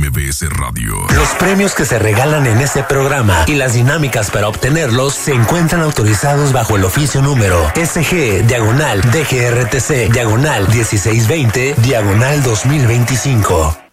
MBS Radio. Los premios que se regalan en este programa y las dinámicas para obtenerlos se encuentran autorizados bajo el oficio número SG/DGRTC/1620/2025.